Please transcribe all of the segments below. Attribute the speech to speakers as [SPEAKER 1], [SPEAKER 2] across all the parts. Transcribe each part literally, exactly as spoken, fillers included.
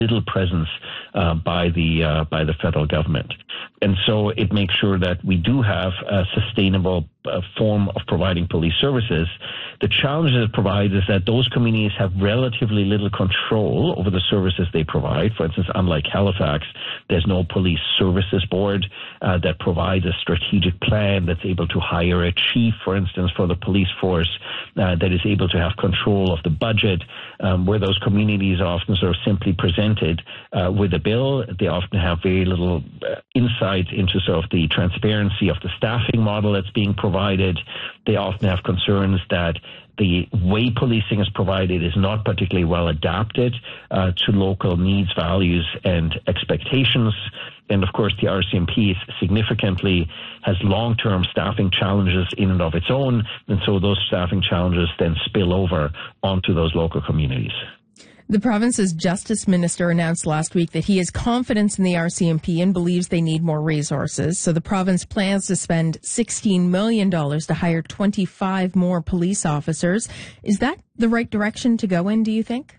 [SPEAKER 1] little presence uh, by the uh, by the federal government. And so it makes sure that we do have a sustainable uh, form of providing police services. The challenge it provides is that those communities have relatively little control over the services they provide. For instance, unlike Halifax, there's no police services board uh, that provides a strategic plan that's able to hire a chief, for instance, for the police force uh, that is able to have control of the budget, um, where those communities are often sort of simply presented uh, with a bill. They often have very little uh, insight into sort of the transparency of the staffing model that's being provided. They often have concerns that the way policing is provided is not particularly well adapted uh, to local needs, values, and expectations. And of course, the R C M P significantly has long-term staffing challenges in and of its own, and so those staffing challenges then spill over onto those local communities.
[SPEAKER 2] The province's justice minister announced last week that he has confidence in the R C M P and believes they need more resources. So the province plans to spend sixteen million dollars to hire twenty-five more police officers. Is that the right direction to go in, do you think?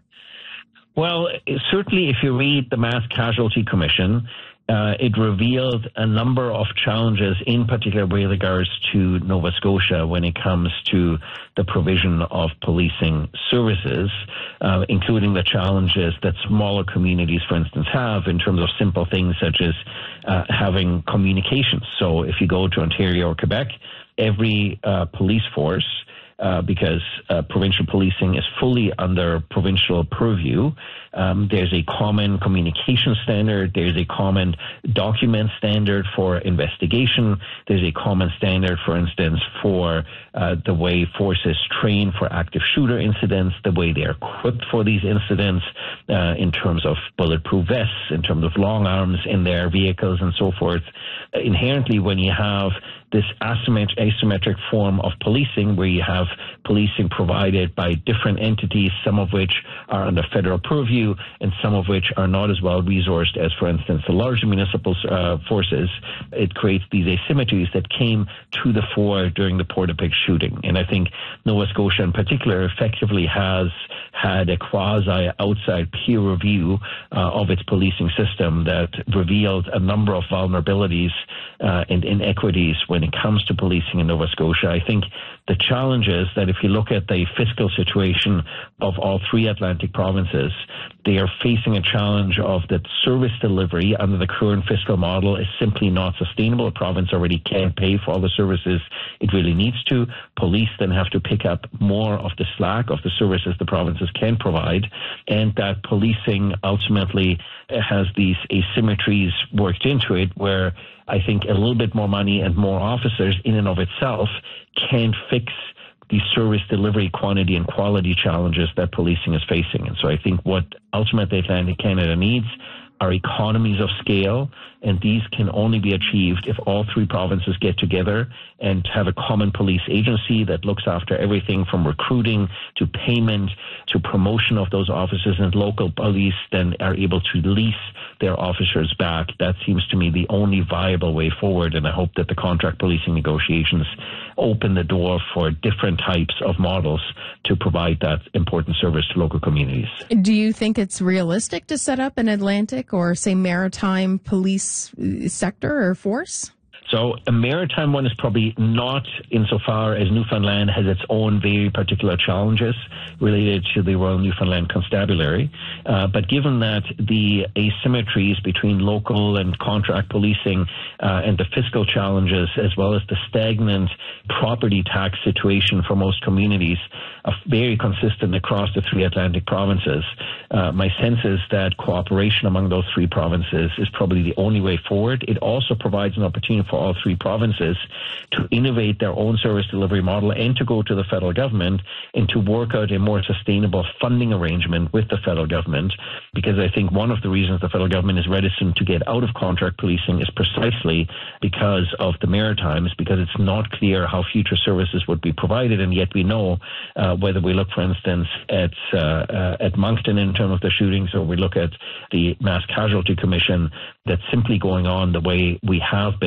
[SPEAKER 1] Well, certainly if you read the Mass Casualty Commission, Uh, it revealed a number of challenges, in particular with regards to Nova Scotia when it comes to the provision of policing services, uh, including the challenges that smaller communities, for instance, have in terms of simple things such as uh, having communications. So if you go to Ontario or Quebec, every uh, police force, Uh, because uh, provincial policing is fully under provincial purview. Um, there's a common communication standard. There's a common document standard for investigation. There's a common standard, for instance, for uh, the way forces train for active shooter incidents, the way they're equipped for these incidents uh, in terms of bulletproof vests, in terms of long arms in their vehicles and so forth. Uh, inherently, when you have this asymmet- asymmetric form of policing where you have policing provided by different entities, some of which are under federal purview and some of which are not as well resourced as, for instance, the larger municipal uh, forces, it creates these asymmetries that came to the fore during the Portapique shooting. And I think Nova Scotia in particular effectively has had a quasi-outside peer review uh, of its policing system that revealed a number of vulnerabilities uh, and inequities when it comes to policing in Nova Scotia. I think the challenge is that if you look at the fiscal situation of all three Atlantic provinces, they are facing a challenge of that service delivery under the current fiscal model is simply not sustainable. The province already can't pay for all the services it really needs to. Police then have to pick up more of the slack of the services the provinces can provide, and that policing ultimately has these asymmetries worked into it where I think a little bit more money and more officers in and of itself can't fix the service delivery quantity and quality challenges that policing is facing. And so I think what ultimately Atlantic Canada needs are economies of scale, and these can only be achieved if all three provinces get together and have a common police agency that looks after everything from recruiting to payment to promotion of those officers, and local police then are able to lease their officers back. That seems to me the only viable way forward, and I hope that the contract policing negotiations open the door for different types of models to provide that important service to local communities.
[SPEAKER 2] Do you think it's realistic to set up an Atlantic or, say, maritime police sector or force?
[SPEAKER 1] So a maritime one is probably not insofar as Newfoundland has its own very particular challenges related to the Royal Newfoundland Constabulary. Uh, but given that the asymmetries between local and contract policing uh, and the fiscal challenges, as well as the stagnant property tax situation for most communities, are very consistent across the three Atlantic provinces, uh, my sense is that cooperation among those three provinces is probably the only way forward. It also provides an opportunity for all three provinces to innovate their own service delivery model and to go to the federal government and to work out a more sustainable funding arrangement with the federal government, because I think one of the reasons the federal government is reticent to get out of contract policing is precisely because of the Maritimes, because it's not clear how future services would be provided, and yet we know uh, whether we look, for instance, at uh, uh, at Moncton in terms of the shootings, or we look at the Mass Casualty Commission, that simply going on the way we have been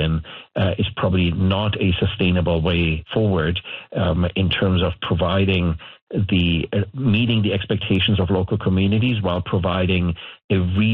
[SPEAKER 1] uh, is probably not a sustainable way forward um, in terms of providing the uh, meeting the expectations of local communities while providing a